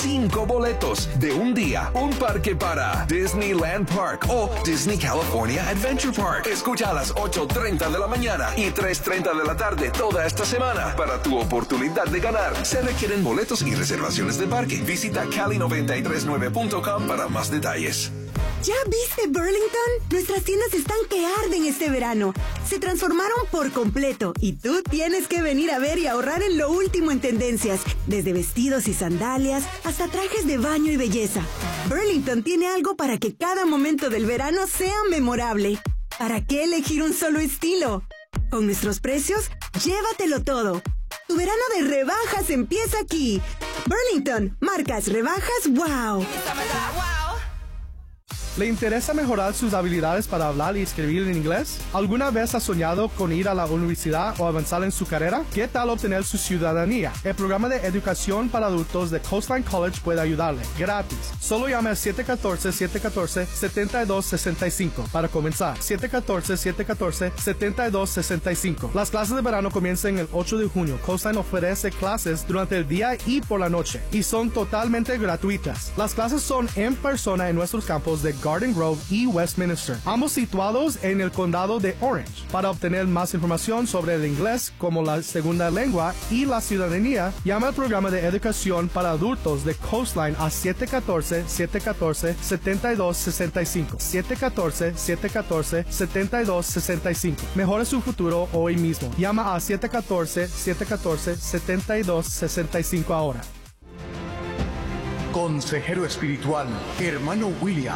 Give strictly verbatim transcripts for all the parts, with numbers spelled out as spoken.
cinco boletos de un día, un parque para Disneyland Park o Disney California Adventure Park. Escucha a las ocho treinta de la mañana y tres treinta de la tarde toda esta semana para tu oportunidad de ganar. Se requieren boletos y reservaciones de parque. Visita cali noventa y tres nueve punto com para más detalles. ¿Ya viste Burlington? Nuestras tiendas están que arden este verano. Se transformaron por completo y tú tienes que venir a ver y ahorrar en lo último en tendencias. Desde vestidos y sandalias hasta trajes de baño y belleza. Burlington tiene algo para que cada momento del verano sea memorable. ¿Para qué elegir un solo estilo? Con nuestros precios, llévatelo todo. Tu verano de rebajas empieza aquí. Burlington, marcas, rebajas, wow. ¿Le interesa mejorar sus habilidades para hablar y escribir en inglés? ¿Alguna vez ha soñado con ir a la universidad o avanzar en su carrera? ¿Qué tal obtener su ciudadanía? El programa de educación para adultos de Coastline College puede ayudarle, gratis. Solo llame al siete uno cuatro, siete uno cuatro, siete dos seis cinco para comenzar. siete uno cuatro, siete uno cuatro, siete dos seis cinco. Las clases de verano comienzan el ocho de junio. Coastline ofrece clases durante el día y por la noche y son totalmente gratuitas. Las clases son en persona en nuestros campos de Garden Grove y Westminster, ambos situados en el condado de Orange. Para obtener más información sobre el inglés como la segunda lengua y la ciudadanía, llama al programa de educación para adultos de Coastline a siete uno cuatro, siete uno cuatro, siete dos seis cinco. siete uno cuatro, siete uno cuatro, siete dos seis cinco. Mejore su futuro hoy mismo. Llama a siete uno cuatro, siete uno cuatro, siete dos seis cinco ahora. Consejero espiritual, hermano William.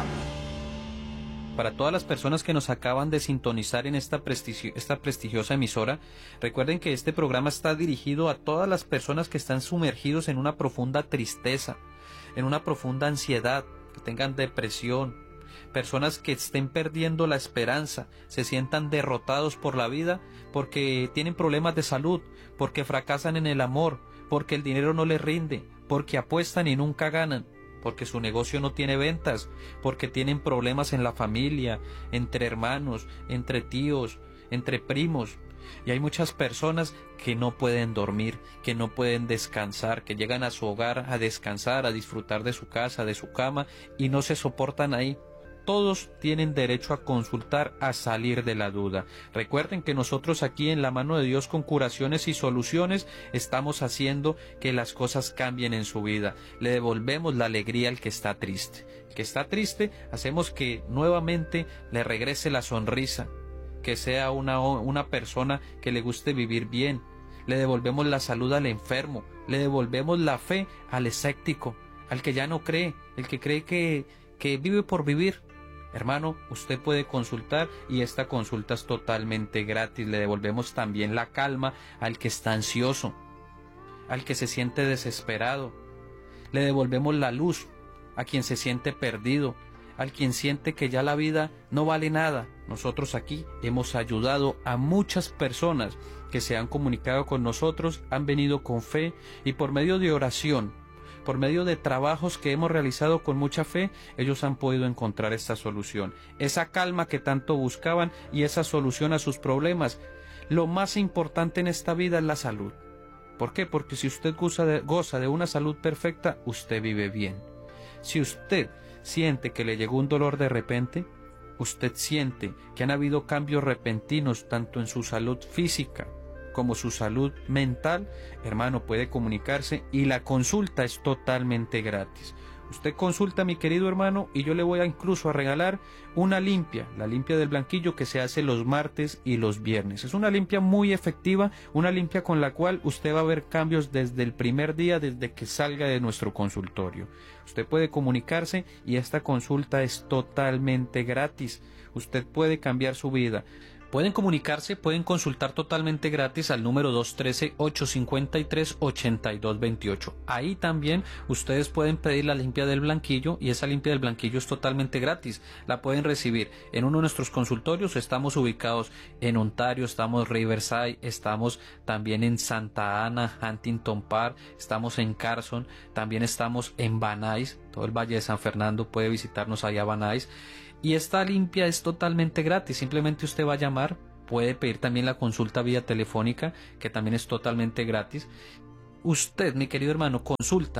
Para todas las personas que nos acaban de sintonizar en esta, prestigio, esta prestigiosa emisora, recuerden que este programa está dirigido a todas las personas que están sumergidos en una profunda tristeza, en una profunda ansiedad, que tengan depresión, personas que estén perdiendo la esperanza, se sientan derrotados por la vida porque tienen problemas de salud, porque fracasan en el amor, porque el dinero no les rinde, porque apuestan y nunca ganan, porque su negocio no tiene ventas, porque tienen problemas en la familia, entre hermanos, entre tíos, entre primos. Y hay muchas personas que no pueden dormir, que no pueden descansar, que llegan a su hogar a descansar, a disfrutar de su casa, de su cama, y no se soportan ahí. Todos tienen derecho a consultar, a salir de la duda. Recuerden que nosotros aquí en La Mano de Dios con Curaciones y Soluciones estamos haciendo que las cosas cambien en su vida. Le devolvemos la alegría al que está triste. El que está triste, hacemos que nuevamente le regrese la sonrisa, que sea una, una persona que le guste vivir bien. Le devolvemos la salud al enfermo, le devolvemos la fe al escéptico, al que ya no cree, el que cree que, que vive por vivir. Hermano, usted puede consultar y esta consulta es totalmente gratis. Le devolvemos también la calma al que está ansioso, al que se siente desesperado. Le devolvemos la luz a quien se siente perdido, al quien siente que ya la vida no vale nada. Nosotros aquí hemos ayudado a muchas personas que se han comunicado con nosotros, han venido con fe y por medio de oración, por medio de trabajos que hemos realizado con mucha fe, ellos han podido encontrar esta solución, esa calma que tanto buscaban y esa solución a sus problemas. Lo más importante en esta vida es la salud. ¿Por qué? Porque si usted goza de, goza de una salud perfecta, usted vive bien. Si usted siente que le llegó un dolor de repente, usted siente que han habido cambios repentinos tanto en su salud física como su salud mental, hermano, puede comunicarse y la consulta es totalmente gratis. Usted consulta, mi querido hermano, y yo le voy a incluso a regalar una limpia, la limpia del blanquillo que se hace los martes y los viernes. Es una limpia muy efectiva, una limpia con la cual usted va a ver cambios desde el primer día, desde que salga de nuestro consultorio. Usted puede comunicarse y esta consulta es totalmente gratis. Usted puede cambiar su vida. Pueden comunicarse, pueden consultar totalmente gratis al número dos uno tres, ocho cinco tres, ocho dos dos ocho. Ahí también ustedes pueden pedir la limpia del blanquillo y esa limpia del blanquillo es totalmente gratis. La pueden recibir en uno de nuestros consultorios. Estamos ubicados en Ontario, estamos en Riverside, estamos también en Santa Ana, Huntington Park, estamos en Carson, también estamos en Van Nuys, todo el Valle de San Fernando puede visitarnos allá a Van Nuys. Y esta limpia es totalmente gratis, simplemente usted va a llamar, puede pedir también la consulta vía telefónica, que también es totalmente gratis. Usted, mi querido hermano, consulta,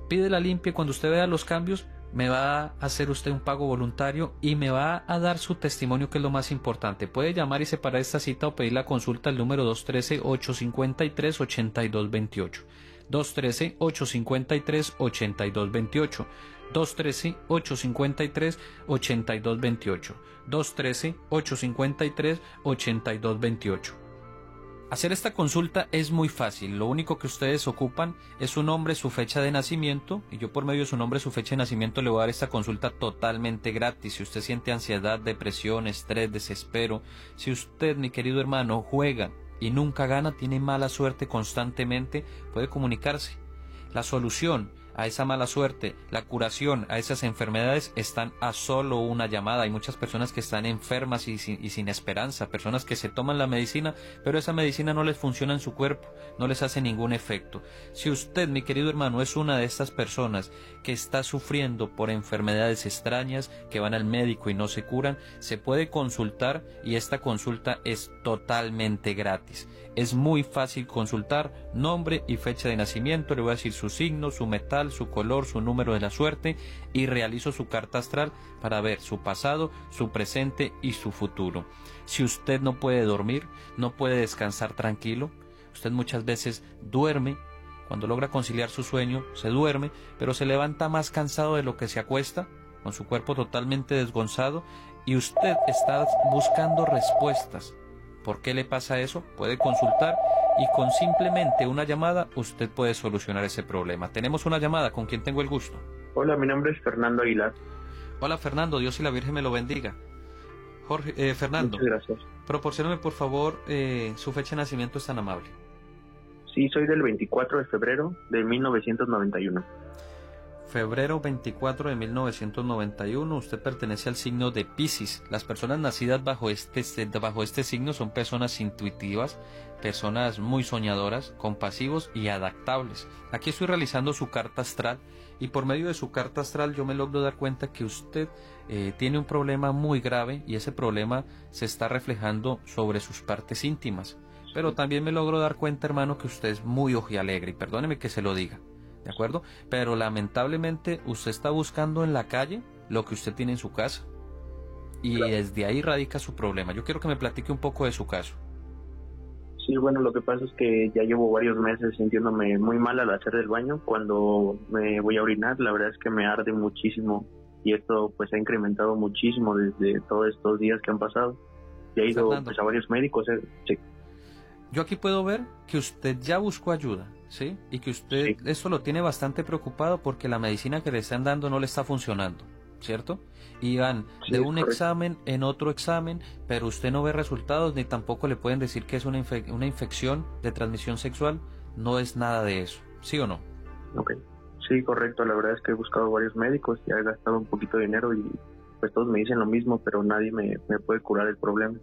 pide la limpia y cuando usted vea los cambios, me va a hacer usted un pago voluntario y me va a dar su testimonio, que es lo más importante. Puede llamar y separar esta cita o pedir la consulta al número dos uno tres, ocho cinco tres, ocho dos dos ocho. dos uno tres, ocho cinco tres, ocho dos dos ocho. dos uno tres, ocho cinco tres, ocho dos dos ocho. dos uno tres, ocho cinco tres, ocho dos dos ocho. Hacer esta consulta es muy fácil. Lo único que ustedes ocupan es su nombre, su fecha de nacimiento, y yo por medio de su nombre, su fecha de nacimiento le voy a dar esta consulta totalmente gratis. Si usted siente ansiedad, depresión, estrés, desespero, si usted, mi querido hermano, juega y nunca gana, tiene mala suerte constantemente, puede comunicarse. La solución a esa mala suerte, la curación a esas enfermedades están a solo una llamada. Hay muchas personas que están enfermas y sin, y sin esperanza, personas que se toman la medicina, pero esa medicina no les funciona en su cuerpo, no les hace ningún efecto. Si usted, mi querido hermano, es una de estas personas que está sufriendo por enfermedades extrañas, que van al médico y no se curan, se puede consultar y esta consulta es totalmente gratis. Es muy fácil consultar, nombre y fecha de nacimiento, le voy a decir su signo, su metal, su color, su número de la suerte y realizo su carta astral para ver su pasado, su presente y su futuro. Si usted no puede dormir, no puede descansar tranquilo, usted muchas veces duerme, cuando logra conciliar su sueño, se duerme, pero se levanta más cansado de lo que se acuesta, con su cuerpo totalmente desgonzado, y usted está buscando respuestas. ¿Por qué le pasa eso? Puede consultar y con simplemente una llamada usted puede solucionar ese problema. Tenemos una llamada, ¿con quién tengo el gusto? Hola, mi nombre es Fernando Aguilar. Hola Fernando, Dios y la Virgen me lo bendiga. Jorge, eh, Fernando, muchas gracias. Proporcióname por favor eh, su fecha de nacimiento, es tan amable. Sí, soy del veinticuatro de febrero de mil novecientos noventa y uno. Febrero veinticuatro de mil novecientos noventa y uno, usted pertenece al signo de Piscis. Las personas nacidas bajo este, bajo este signo son personas intuitivas, personas muy soñadoras, compasivos y adaptables. Aquí estoy realizando su carta astral y por medio de su carta astral yo me logro dar cuenta que usted eh, tiene un problema muy grave y ese problema se está reflejando sobre sus partes íntimas. Pero también me logro dar cuenta, hermano, que usted es muy ojialegre y perdóneme que se lo diga. ¿De acuerdo? Pero lamentablemente usted está buscando en la calle lo que usted tiene en su casa. Y claro, desde ahí radica su problema. Yo quiero que me platique un poco de su caso. Sí, bueno, lo que pasa es que ya llevo varios meses sintiéndome muy mal al hacer del baño. Cuando me voy a orinar, la verdad es que me arde muchísimo. Y esto pues ha incrementado muchísimo desde todos estos días que han pasado. Ya he ido pues, a varios médicos. Eh, sí. Yo aquí puedo ver que usted ya buscó ayuda, ¿sí? Y que usted sí. Esto lo tiene bastante preocupado porque la medicina que le están dando no le está funcionando, ¿cierto? Y van sí, de un correcto. examen en otro examen, pero usted no ve resultados ni tampoco le pueden decir que es una, infe una infección de transmisión sexual. No es nada de eso, ¿sí o no? Ok, sí, correcto. La verdad es que he buscado varios médicos y he gastado un poquito de dinero y pues todos me dicen lo mismo, pero nadie me, me puede curar el problema.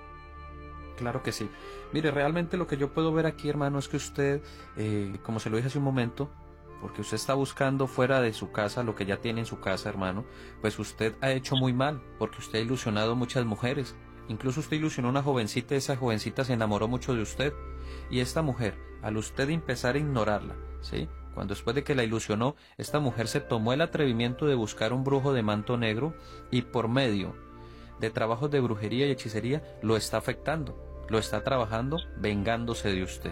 Claro que sí. Mire, realmente lo que yo puedo ver aquí, hermano, es que usted, eh, como se lo dije hace un momento, porque usted está buscando fuera de su casa lo que ya tiene en su casa, hermano, pues usted ha hecho muy mal, porque usted ha ilusionado a muchas mujeres. Incluso usted ilusionó a una jovencita y esa jovencita se enamoró mucho de usted. Y esta mujer, al usted empezar a ignorarla, ¿sí? Cuando después de que la ilusionó, esta mujer se tomó el atrevimiento de buscar un brujo de manto negro y por medio de trabajos de brujería y hechicería lo está afectando. Lo está trabajando vengándose de usted.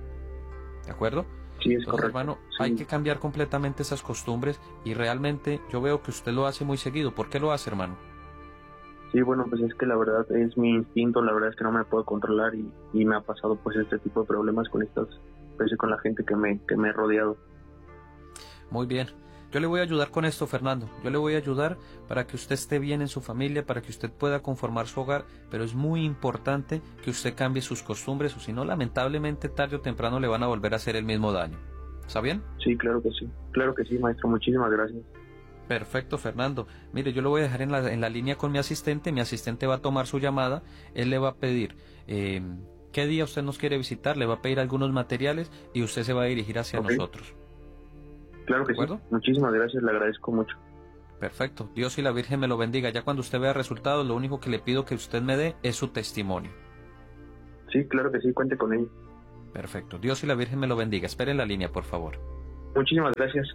¿De acuerdo? Sí, es Entonces, correcto. hermano, sí. Hay que cambiar completamente esas costumbres y realmente yo veo que usted lo hace muy seguido. ¿Por qué lo hace, hermano? Sí, bueno, pues es que la verdad es mi instinto, la verdad es que no me puedo controlar y, y me ha pasado pues este tipo de problemas con estas, pues con la gente que me, que me he rodeado. Muy bien. Yo le voy a ayudar con esto, Fernando. Yo le voy a ayudar para que usted esté bien en su familia, para que usted pueda conformar su hogar, pero es muy importante que usted cambie sus costumbres, o si no, lamentablemente, tarde o temprano le van a volver a hacer el mismo daño. ¿Está bien? Sí, claro que sí. Claro que sí, maestro. Muchísimas gracias. Perfecto, Fernando. Mire, yo lo voy a dejar en la, en la línea con mi asistente. Mi asistente va a tomar su llamada. Él le va a pedir eh, qué día usted nos quiere visitar, le va a pedir algunos materiales y usted se va a dirigir hacia okay. nosotros. Claro que sí. Muchísimas gracias, le agradezco mucho. Perfecto. Dios y la Virgen me lo bendiga. Ya cuando usted vea resultados, lo único que le pido que usted me dé es su testimonio. Sí, claro que sí, cuente con ello. Perfecto. Dios y la Virgen me lo bendiga. Espere en la línea, por favor. Muchísimas gracias.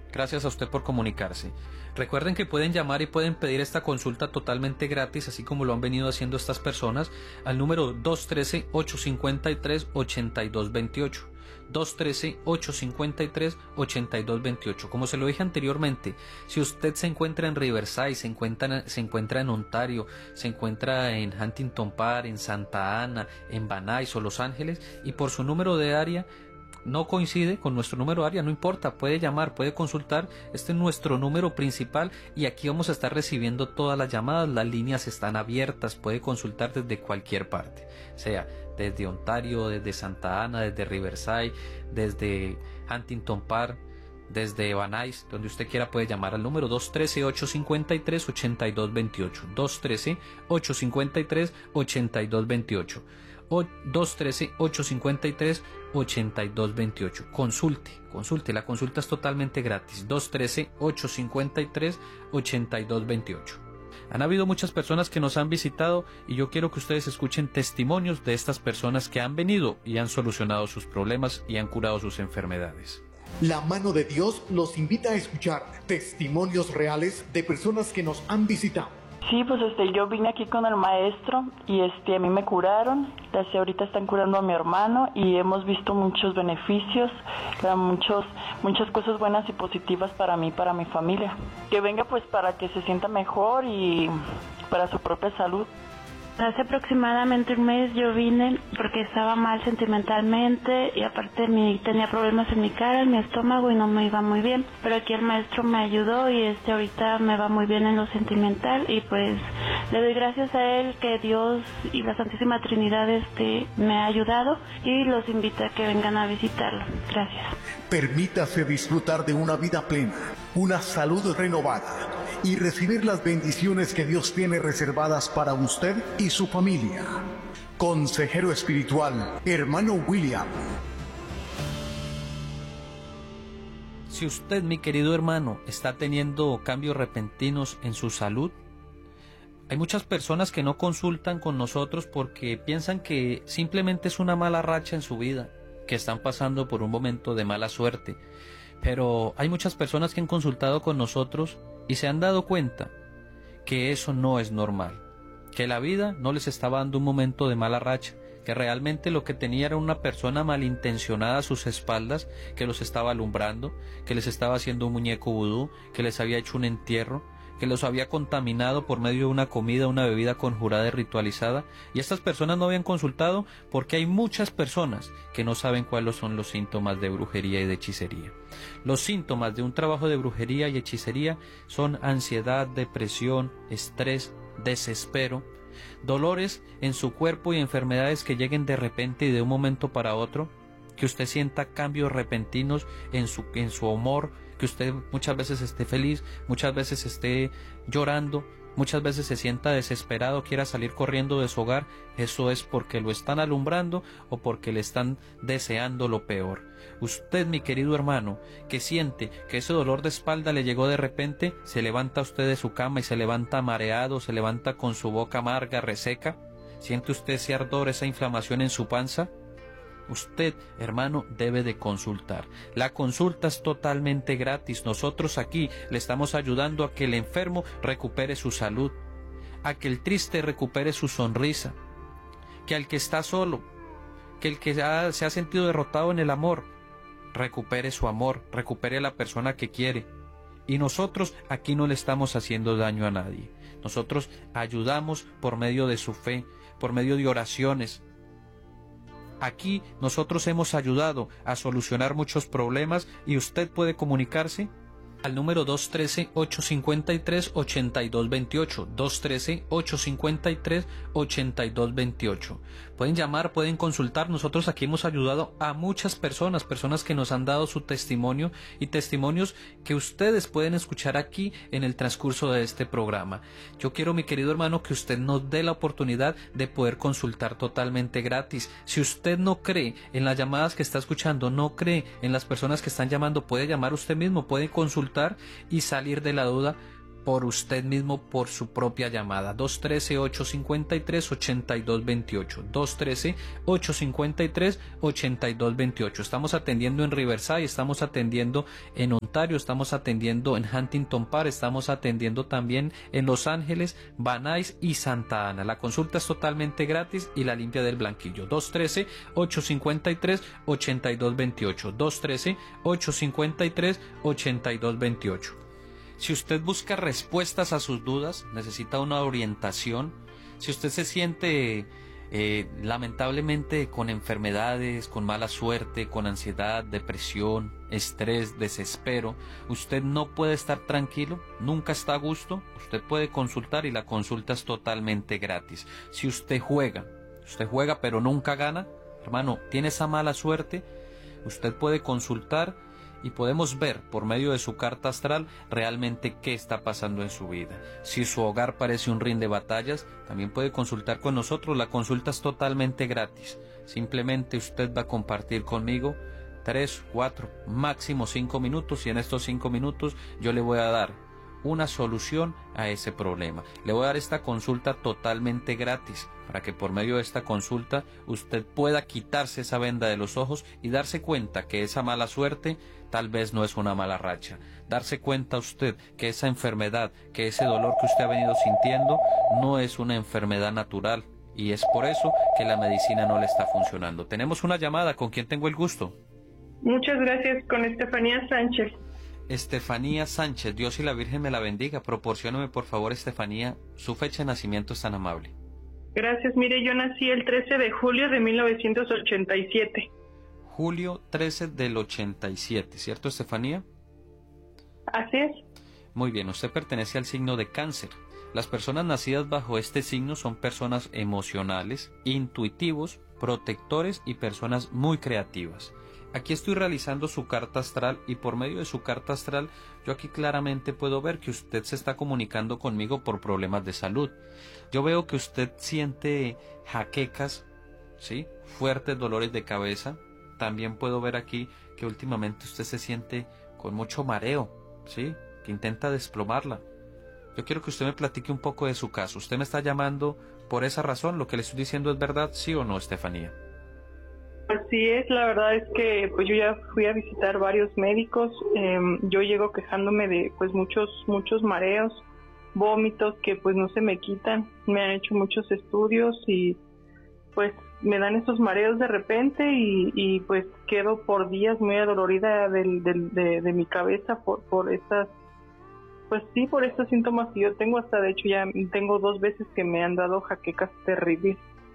Gracias a usted por comunicarse. Recuerden que pueden llamar y pueden pedir esta consulta totalmente gratis, así como lo han venido haciendo estas personas, al número dos uno tres, ocho cinco tres, ocho dos dos ocho. dos uno tres, ocho cinco tres, ocho dos dos ocho. Como se lo dije anteriormente, si usted se encuentra en Riverside, se encuentra, se encuentra en Ontario, se encuentra en Huntington Park, en Santa Ana, en Van Nuys o Los Ángeles, y por su número de área no coincide con nuestro número de área, no importa, puede llamar, puede consultar, este es nuestro número principal y aquí vamos a estar recibiendo todas las llamadas, las líneas están abiertas, puede consultar desde cualquier parte, sea desde Ontario, desde Santa Ana, desde Riverside, desde Huntington Park, desde Van Nuys, donde usted quiera puede llamar al número dos uno tres, ocho cinco tres, ocho dos dos ocho, dos uno tres, ocho cinco tres, ocho dos dos ocho. O dos uno tres, ocho cinco tres, ocho dos dos ocho. Consulte, consulte, la consulta es totalmente gratis. dos uno tres, ocho cinco tres, ocho dos dos ocho. Han habido muchas personas que nos han visitado y yo quiero que ustedes escuchen testimonios de estas personas que han venido y han solucionado sus problemas y han curado sus enfermedades. La mano de Dios los invita a escuchar testimonios reales de personas que nos han visitado. Sí, pues este, yo vine aquí con el maestro y este, a mí me curaron, así ahorita están curando a mi hermano y hemos visto muchos beneficios, muchos, muchas cosas buenas y positivas para mí, para mi familia. Que venga pues para que se sienta mejor y para su propia salud. Hace aproximadamente un mes yo vine porque estaba mal sentimentalmente y aparte mi, tenía problemas en mi cara, en mi estómago y no me iba muy bien. Pero aquí el maestro me ayudó y este ahorita me va muy bien en lo sentimental y pues le doy gracias a él que Dios y la Santísima Trinidad este, me ha ayudado y los invito a que vengan a visitarlo. Gracias. Permítase disfrutar de una vida plena, una salud renovada y recibir las bendiciones que Dios tiene reservadas para usted y su familia. Consejero espiritual, hermano William. Si usted, mi querido hermano, está teniendo cambios repentinos en su salud, hay muchas personas que no consultan con nosotros porque piensan que simplemente es una mala racha en su vida, que están pasando por un momento de mala suerte. Pero hay muchas personas que han consultado con nosotros y se han dado cuenta que eso no es normal, que la vida no les estaba dando un momento de mala racha, que realmente lo que tenía era una persona malintencionada a sus espaldas, que los estaba alumbrando, que les estaba haciendo un muñeco vudú, que les había hecho un entierro, que los había contaminado por medio de una comida, una bebida conjurada y ritualizada, y estas personas no habían consultado porque hay muchas personas que no saben cuáles son los síntomas de brujería y de hechicería. Los síntomas de un trabajo de brujería y hechicería son ansiedad, depresión, estrés, desespero, dolores en su cuerpo y enfermedades que lleguen de repente y de un momento para otro, que usted sienta cambios repentinos en su, en su humor, que usted muchas veces esté feliz, muchas veces esté llorando, muchas veces se sienta desesperado, quiera salir corriendo de su hogar. Eso es porque lo están alumbrando o porque le están deseando lo peor. Usted, mi querido hermano, que siente que ese dolor de espalda le llegó de repente, se levanta usted de su cama y se levanta mareado, se levanta con su boca amarga, reseca. ¿Siente usted ese ardor, esa inflamación en su panza? Usted, hermano, debe de consultar. La consulta es totalmente gratis. Nosotros aquí le estamos ayudando a que el enfermo recupere su salud, a que el triste recupere su sonrisa, que al que está solo, que el que ha, se ha sentido derrotado en el amor, recupere su amor, recupere a la persona que quiere. Y nosotros aquí no le estamos haciendo daño a nadie. Nosotros ayudamos por medio de su fe, por medio de oraciones. Aquí nosotros hemos ayudado a solucionar muchos problemas y usted puede comunicarse al número dos uno tres, ocho cinco tres, ocho dos dos ocho, dos uno tres, ocho cinco tres, ocho dos dos ocho. Pueden llamar, pueden consultar. Nosotros aquí hemos ayudado a muchas personas, personas que nos han dado su testimonio y testimonios que ustedes pueden escuchar aquí en el transcurso de este programa. Yo quiero, mi querido hermano, que usted nos dé la oportunidad de poder consultar totalmente gratis. Si usted no cree en las llamadas que está escuchando, no cree en las personas que están llamando, puede llamar usted mismo, puede consultar y salir de la duda por usted mismo, por su propia llamada. dos uno tres, ocho cinco tres, ocho dos dos ocho. dos uno tres, ocho cinco tres, ocho dos dos ocho. Estamos atendiendo en Riverside, estamos atendiendo en Ontario, estamos atendiendo en Huntington Park, estamos atendiendo también en Los Ángeles, Van Nuys y Santa Ana. La consulta es totalmente gratis y la limpia del blanquillo. dos uno tres, ocho cinco tres, ocho dos dos ocho. dos uno tres, ocho cinco tres, ocho dos dos ocho. Si usted busca respuestas a sus dudas, necesita una orientación, si usted se siente eh, lamentablemente con enfermedades, con mala suerte, con ansiedad, depresión, estrés, desespero, usted no puede estar tranquilo, nunca está a gusto, usted puede consultar y la consulta es totalmente gratis. Si usted juega, usted juega pero nunca gana, hermano, tiene esa mala suerte, usted puede consultar y podemos ver por medio de su carta astral realmente qué está pasando en su vida. Si su hogar parece un ring de batallas, también puede consultar con nosotros. La consulta es totalmente gratis. Simplemente usted va a compartir conmigo tres, cuatro, máximo cinco minutos y en estos cinco minutos yo le voy a dar una solución a ese problema. Le voy a dar esta consulta totalmente gratis para que por medio de esta consulta usted pueda quitarse esa venda de los ojos y darse cuenta que esa mala suerte tal vez no es una mala racha. Darse cuenta usted que esa enfermedad, que ese dolor que usted ha venido sintiendo no es una enfermedad natural y es por eso que la medicina no le está funcionando. Tenemos una llamada. ¿Con quién tengo el gusto? Muchas gracias, con Estefanía Sánchez. Estefanía Sánchez, Dios y la Virgen me la bendiga. Proporcióname por favor, Estefanía, su fecha de nacimiento es tan amable. Gracias, mire, yo nací el trece de julio de mil novecientos ochenta y siete. Julio trece del ochenta y siete, ¿cierto, Estefanía? Así es. Muy bien, usted pertenece al signo de Cáncer. Las personas nacidas bajo este signo son personas emocionales, intuitivos, protectores y personas muy creativas. Aquí estoy realizando su carta astral y por medio de su carta astral yo aquí claramente puedo ver que usted se está comunicando conmigo por problemas de salud. Yo veo que usted siente jaquecas, ¿sí? Fuertes dolores de cabeza. También puedo ver aquí que últimamente usted se siente con mucho mareo, ¿sí? Que intenta desplomarla. Yo quiero que usted me platique un poco de su caso. ¿Usted me está llamando por esa razón? ¿Lo que le estoy diciendo es verdad, sí o no, Estefanía? Así es, la verdad es que pues yo ya fui a visitar varios médicos, eh, yo llego quejándome de pues muchos muchos mareos, vómitos que pues no se me quitan, me han hecho muchos estudios y pues me dan esos mareos de repente y, y pues quedo por días muy adolorida del, del, de, de mi cabeza por, por estas, pues sí, por estos síntomas que yo tengo, hasta de hecho ya tengo dos veces que me han dado jaquecas terribles.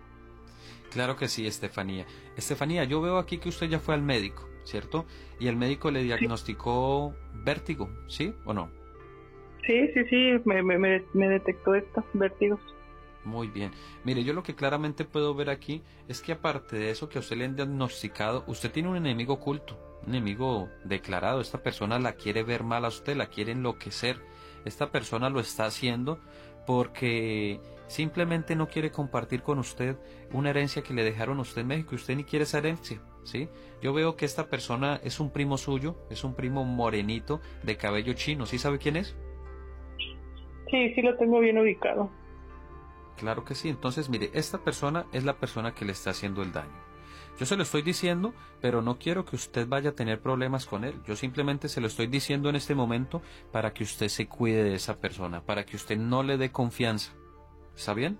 Claro que sí, Estefanía. Estefanía, yo veo aquí que usted ya fue al médico, ¿cierto? Y el médico le diagnosticó sí. vértigo, ¿sí o no? Sí, sí, sí, me, me, me detectó estos vértigos. Muy bien. Mire, yo lo que claramente puedo ver aquí es que aparte de eso que a usted le han diagnosticado, usted tiene un enemigo oculto, un enemigo declarado. Esta persona la quiere ver mal a usted, la quiere enloquecer. Esta persona lo está haciendo porque simplemente no quiere compartir con usted una herencia que le dejaron a usted en México y usted ni quiere esa herencia, ¿sí? Yo veo que esta persona es un primo suyo, es un primo morenito de cabello chino, ¿sí sabe quién es? Sí, sí lo tengo bien ubicado. Claro que sí, entonces mire, esta persona es la persona que le está haciendo el daño. Yo se lo estoy diciendo, pero no quiero que usted vaya a tener problemas con él. Yo simplemente se lo estoy diciendo en este momento para que usted se cuide de esa persona, para que usted no le dé confianza. ¿Está bien?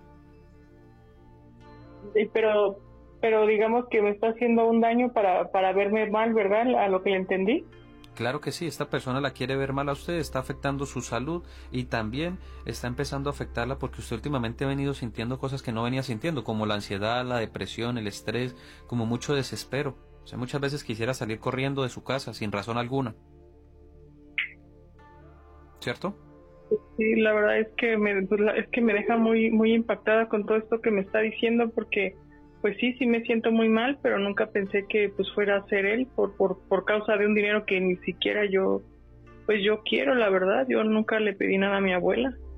Sí, pero, pero digamos que me está haciendo un daño para, para verme mal, ¿verdad? A lo que le entendí. Claro que sí, esta persona la quiere ver mal a usted, está afectando su salud y también está empezando a afectarla porque usted últimamente ha venido sintiendo cosas que no venía sintiendo, como la ansiedad, la depresión, el estrés, como mucho desespero. O sea, muchas veces quisiera salir corriendo de su casa sin razón alguna. ¿Cierto? Sí, la verdad es que me, es que me deja muy, muy impactada con todo esto que me está diciendo porque pues sí, sí me siento muy mal, pero nunca pensé que pues fuera a ser él por, por, por causa de un dinero que ni siquiera yo, pues yo quiero, la verdad. Yo nunca le pedí nada a mi abuela.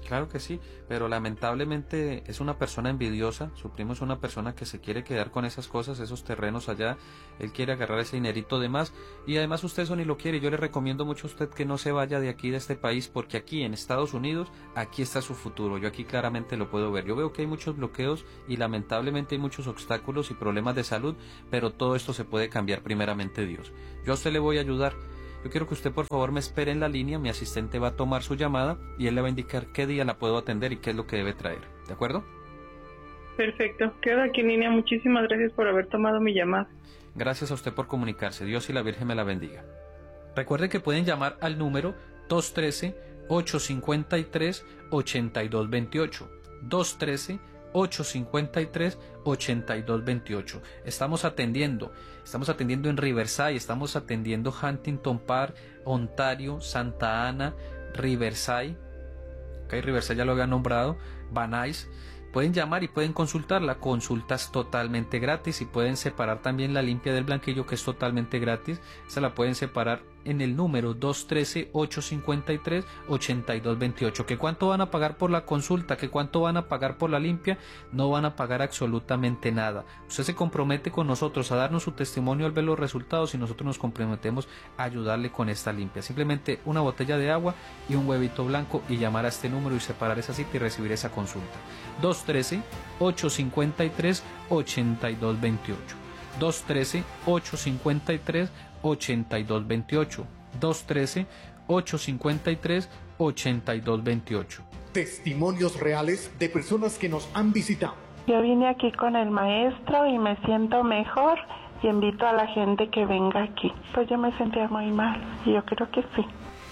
Claro que sí, pero lamentablemente es una persona envidiosa. Su primo es una persona que se quiere quedar con esas cosas, esos terrenos allá. Él quiere agarrar ese dinerito de más y además usted eso ni lo quiere. Yo le recomiendo mucho a usted que no se vaya de aquí, de este país, porque aquí en Estados Unidos, aquí está su futuro. Yo aquí claramente lo puedo ver. Yo veo que hay muchos bloqueos y lamentablemente hay muchos obstáculos y problemas de salud, pero todo esto se puede cambiar primeramente Dios. Yo a usted le voy a ayudar. Yo quiero que usted por favor me espere en la línea, mi asistente va a tomar su llamada y él le va a indicar qué día la puedo atender y qué es lo que debe traer, ¿de acuerdo? Perfecto, quedo aquí en línea, muchísimas gracias por haber tomado mi llamada. Gracias a usted por comunicarse, Dios y la Virgen me la bendiga. Recuerde que pueden llamar al número dos uno tres, ocho cinco tres, ocho dos dos ocho, dos uno tres, ocho cinco tres, ocho dos dos ocho. Estamos atendiendo, estamos atendiendo en Riverside, estamos atendiendo Huntington Park, Ontario, Santa Ana, Riverside. Ok, Riverside ya lo había nombrado, Van Nuys. Pueden llamar y pueden consultar, la consulta es totalmente gratis y pueden separar también la limpia del blanquillo, que es totalmente gratis. Esa la pueden separar en el número dos uno tres, ocho cinco tres, ocho dos dos ocho. ¿Que cuánto van a pagar por la consulta? ¿Que cuánto van a pagar por la limpia? No van a pagar absolutamente nada. Usted se compromete con nosotros a darnos su testimonio al ver los resultados y nosotros nos comprometemos a ayudarle con esta limpia. Simplemente una botella de agua y un huevito blanco y llamar a este número y separar esa cita y recibir esa consulta. dos uno tres, ocho cinco tres, ocho dos dos ocho. dos uno tres, ocho cinco tres, ocho dos dos ocho. dos uno tres, ocho cinco tres, ocho dos dos ocho. Testimonios reales de personas que nos han visitado. Yo vine aquí con el maestro y me siento mejor y invito a la gente que venga aquí. Pues yo me sentía muy mal y yo creo que sí.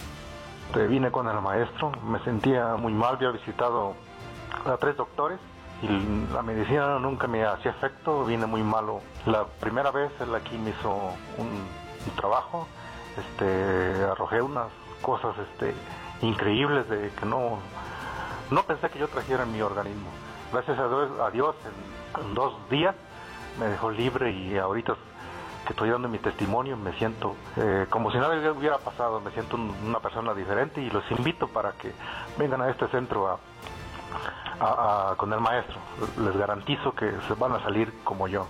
Vine con el maestro, me sentía muy mal, había visitado a tres doctores y la medicina nunca me hacía efecto, vine muy malo. La primera vez él aquí me hizo un, un trabajo, este, arrojé unas cosas este, increíbles de que no, no pensé que yo trajera en mi organismo. Gracias a Dios, a Dios en, en dos días me dejó libre y ahorita que estoy dando mi testimonio me siento eh, como si nada hubiera pasado, me siento un, una persona diferente y los invito para que vengan a este centro a A, a, con el maestro. Les garantizo que se van a salir como yo.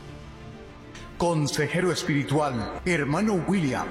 Consejero espiritual, hermano William.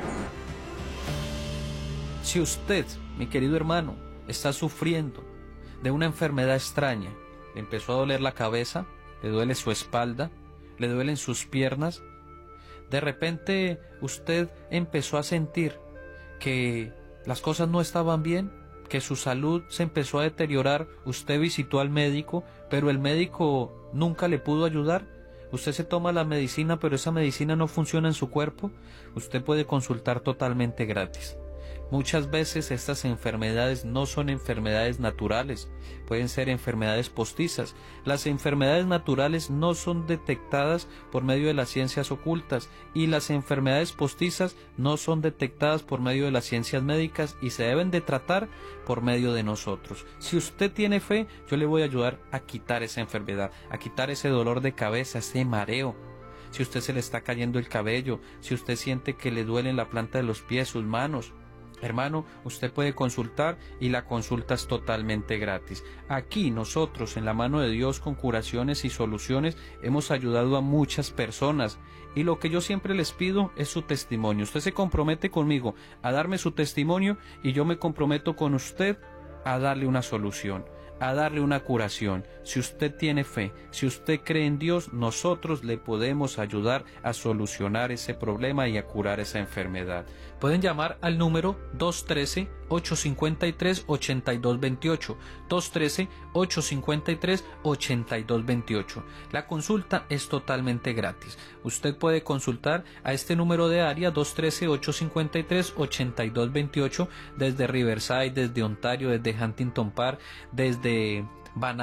Si usted, mi querido hermano, está sufriendo de una enfermedad extraña, le empezó a doler la cabeza, le duele su espalda, le duelen sus piernas, de repente usted empezó a sentir que las cosas no estaban bien, que su salud se empezó a deteriorar, usted visitó al médico, pero el médico nunca le pudo ayudar, usted se toma la medicina, pero esa medicina no funciona en su cuerpo, usted puede consultar totalmente gratis. Muchas veces estas enfermedades no son enfermedades naturales, pueden ser enfermedades postizas. Las enfermedades naturales no son detectadas por medio de las ciencias ocultas y las enfermedades postizas no son detectadas por medio de las ciencias médicas y se deben de tratar por medio de nosotros. Si usted tiene fe, yo le voy a ayudar a quitar esa enfermedad, a quitar ese dolor de cabeza, ese mareo. Si usted se le está cayendo el cabello, si usted siente que le duele en la planta de los pies, sus manos, hermano, usted puede consultar y la consulta es totalmente gratis. Aquí nosotros, en la mano de Dios, con curaciones y soluciones, hemos ayudado a muchas personas y lo que yo siempre les pido es su testimonio. Usted se compromete conmigo a darme su testimonio y yo me comprometo con usted a darle una solución, a darle una curación. Si usted tiene fe, si usted cree en Dios, nosotros le podemos ayudar a solucionar ese problema y a curar esa enfermedad. Pueden llamar al número dos uno tres, ocho cinco tres, ocho dos dos ocho, dos uno tres, ocho cinco tres, ocho dos dos ocho. La consulta es totalmente gratis. Usted puede consultar a este número de área dos uno tres, ocho cinco tres, ocho dos dos ocho desde Riverside, desde Ontario, desde Huntington Park, desde Van Nuys,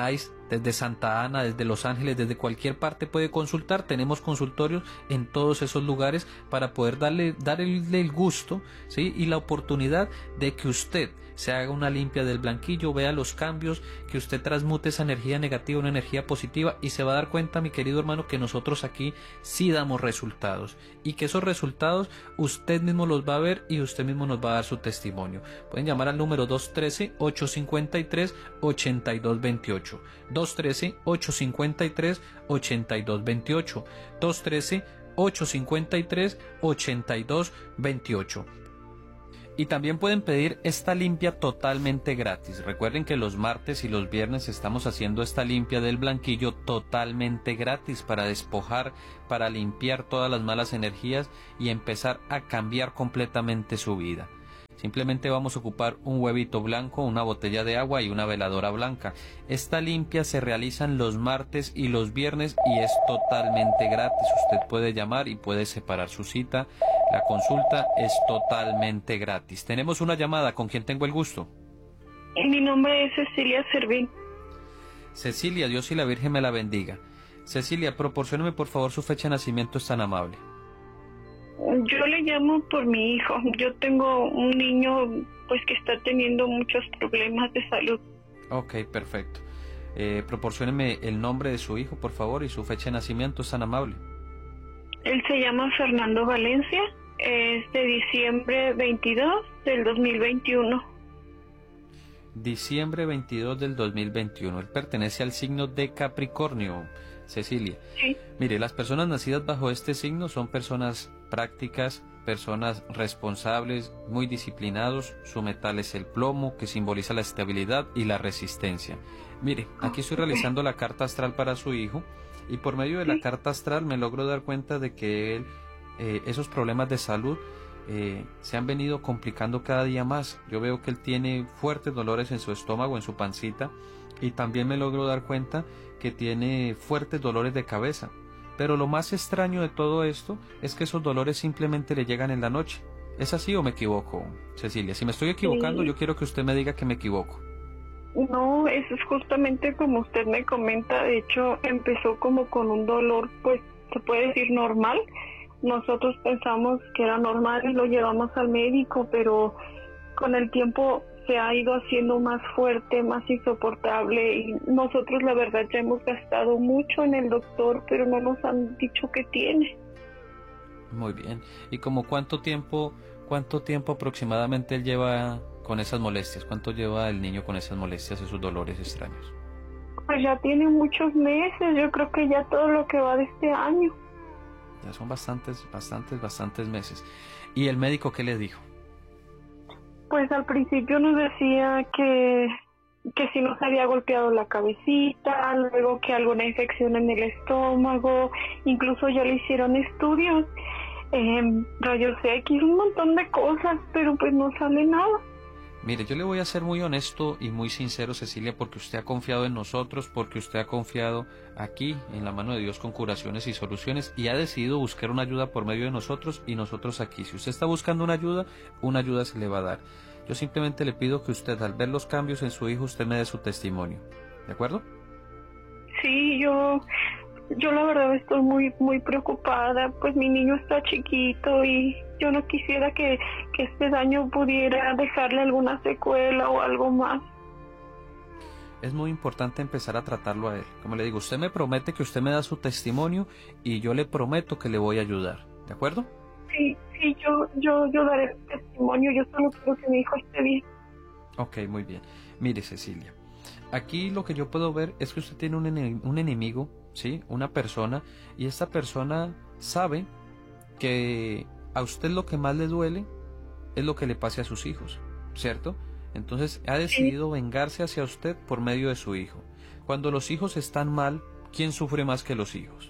desde Santa Ana, desde Los Ángeles, desde cualquier parte puede consultar. Tenemos consultorios en todos esos lugares para poder darle, darle el gusto, ¿sí? Y la oportunidad de que usted se haga una limpia del blanquillo, vea los cambios, que usted transmute esa energía negativa en una energía positiva, y se va a dar cuenta, mi querido hermano, que nosotros aquí sí damos resultados, y que esos resultados usted mismo los va a ver y usted mismo nos va a dar su testimonio. Pueden llamar al número dos uno tres, ocho cinco tres, ocho dos dos ocho, dos uno tres, ocho cinco tres, ocho dos dos ocho, dos uno tres, ocho cinco tres, ocho dos dos ocho. Y también pueden pedir esta limpia totalmente gratis. Recuerden que los martes y los viernes estamos haciendo esta limpia del blanquillo totalmente gratis para despojar, para limpiar todas las malas energías y empezar a cambiar completamente su vida. Simplemente vamos a ocupar un huevito blanco, una botella de agua y una veladora blanca. Esta limpia se realiza los martes y los viernes y es totalmente gratis. Usted puede llamar y puede separar su cita. La consulta es totalmente gratis. Tenemos una llamada. ¿Con quién tengo el gusto? Mi nombre es Cecilia Servín. Cecilia, Dios y la Virgen me la bendiga. Cecilia, proporcióneme por favor su fecha de nacimiento, es tan amable. Yo le llamo por mi hijo. Yo tengo un niño pues que está teniendo muchos problemas de salud. Ok, perfecto. Eh, proporcióneme el nombre de su hijo, por favor, y su fecha de nacimiento, es tan amable. Él se llama Fernando Valencia, es de diciembre veintidós del dos mil veintiuno. Diciembre veintidós del dos mil veintiuno. Él pertenece al signo de Capricornio, Cecilia. Sí. Mire, las personas nacidas bajo este signo son personas prácticas, personas responsables, muy disciplinados. Su metal es el plomo, que simboliza la estabilidad y la resistencia. Mire, aquí estoy realizando la carta astral para su hijo, y por medio de la carta astral me logro dar cuenta de que él, eh, esos problemas de salud eh, se han venido complicando cada día más. Yo veo que él tiene fuertes dolores en su estómago, en su pancita, y también me logro dar cuenta que tiene fuertes dolores de cabeza. Pero lo más extraño de todo esto es que esos dolores simplemente le llegan en la noche. ¿Es así o me equivoco, Cecilia? Si me estoy equivocando, sí, yo quiero que usted me diga que me equivoco. No, eso es justamente como usted me comenta. De hecho, empezó como con un dolor, pues, se puede decir normal. Nosotros pensamos que era normal y lo llevamos al médico, pero con el tiempo se ha ido haciendo más fuerte, más insoportable, y nosotros la verdad ya hemos gastado mucho en el doctor, pero no nos han dicho qué tiene. Muy bien. ¿Y como cuánto tiempo, cuánto tiempo aproximadamente él lleva con esas molestias? ¿Cuánto lleva el niño con esas molestias, esos dolores extraños? Pues ya tiene muchos meses, yo creo que ya todo lo que va de este año. Ya son bastantes, bastantes, bastantes meses. ¿Y el médico qué le dijo? Pues al principio nos decía que, que si nos había golpeado la cabecita, luego que alguna infección en el estómago, incluso ya le hicieron estudios, eh, rayos X, un montón de cosas, pero pues no sale nada. Mire, yo le voy a ser muy honesto y muy sincero, Cecilia, porque usted ha confiado en nosotros, porque usted ha confiado aquí en la mano de Dios con curaciones y soluciones, y ha decidido buscar una ayuda por medio de nosotros, y nosotros aquí. Si usted está buscando una ayuda, una ayuda se le va a dar. Yo simplemente le pido que usted, al ver los cambios en su hijo, usted me dé su testimonio. ¿De acuerdo? Sí, yo... Yo la verdad estoy muy muy preocupada, pues mi niño está chiquito y yo no quisiera que, que este daño pudiera dejarle alguna secuela o algo más. Es muy importante empezar a tratarlo a él. Como le digo, usted me promete que usted me da su testimonio y yo le prometo que le voy a ayudar. ¿De acuerdo? Sí, sí, yo, yo, yo daré testimonio, yo solo quiero que mi hijo esté bien. Ok, muy bien. Mire, Cecilia, aquí lo que yo puedo ver es que usted tiene un, ene- un enemigo, ¿sí? Una persona, y esta persona sabe que a usted lo que más le duele es lo que le pase a sus hijos, ¿cierto? Entonces ha decidido vengarse hacia usted por medio de su hijo. Cuando los hijos están mal, ¿quién sufre más que los hijos?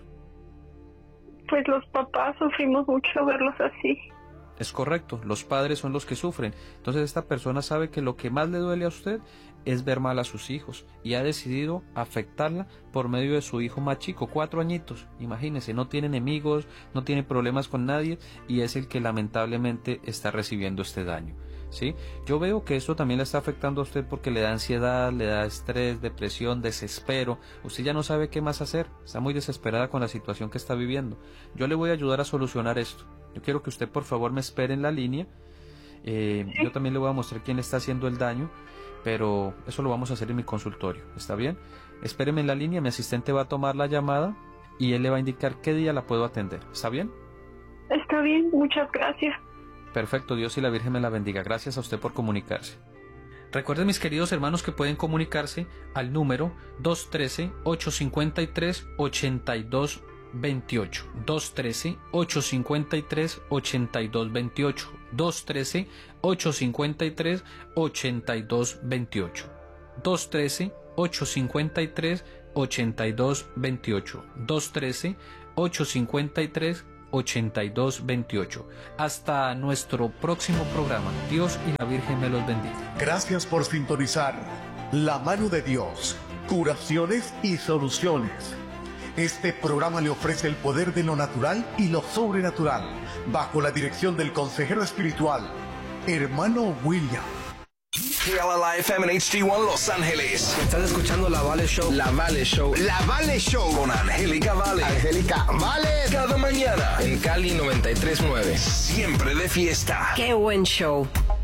Pues los papás sufrimos mucho verlos así. Es correcto, los padres son los que sufren. Entonces esta persona sabe que lo que más le duele a usted es ver mal a sus hijos, y ha decidido afectarla por medio de su hijo más chico, cuatro añitos. Imagínese, no tiene enemigos, no tiene problemas con nadie, y es el que lamentablemente está recibiendo este daño. ¿sí? Yo veo que esto también le está afectando a usted porque le da ansiedad, le da estrés, depresión, desespero. Usted ya no sabe qué más hacer, está muy desesperada con la situación que está viviendo. Yo le voy a ayudar a solucionar esto. Yo quiero que usted por favor me espere en la línea. Eh, yo también le voy a mostrar quién le está haciendo el daño, pero eso lo vamos a hacer en mi consultorio, ¿está bien? Espéreme en la línea, mi asistente va a tomar la llamada y él le va a indicar qué día la puedo atender, ¿está bien? Está bien, muchas gracias. Perfecto, Dios y la Virgen me la bendiga. Gracias a usted por comunicarse. Recuerden, mis queridos hermanos, que pueden comunicarse al número dos uno tres, ocho cinco tres, ocho dos dos ocho. dos uno tres, ocho cinco tres, ocho dos dos ocho. dos uno tres, ocho cinco tres, ocho dos dos ocho. dos uno tres, ocho cinco tres, ocho dos dos ocho. dos uno tres, ocho cinco tres, ocho dos dos ocho. Hasta nuestro próximo programa. Dios y la Virgen me los bendiga. Gracias por sintonizar La Mano de Dios, curaciones y soluciones. Este programa le ofrece el poder de lo natural y lo sobrenatural, bajo la dirección del consejero espiritual, hermano William. K L L I F M en H D uno Los Ángeles. Estás escuchando La Vale Show. La Vale Show. La Vale Show. Con Angélica Vale. Angélica Vale. Cada mañana. En Cali noventa y tres punto nueve. Siempre de fiesta. ¡Qué buen show!